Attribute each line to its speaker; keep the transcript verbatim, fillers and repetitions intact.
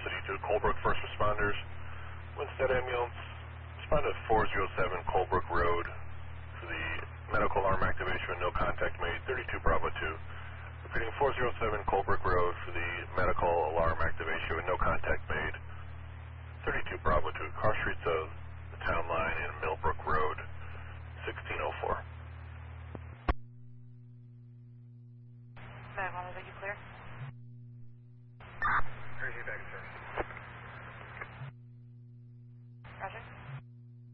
Speaker 1: City to Colebrook First Responders. Winstead Ambulance, respond to four oh seven Colebrook Road for the medical alarm activation with no contact made, thirty-two Bravo two. Repeating four oh seven Colebrook Road for the medical alarm activation with no contact made, thirty-two Bravo two. Cross streets of the town line and Millbrook Road, sixteen oh four.
Speaker 2: nine one, are you clear?
Speaker 3: Crazy back, sir.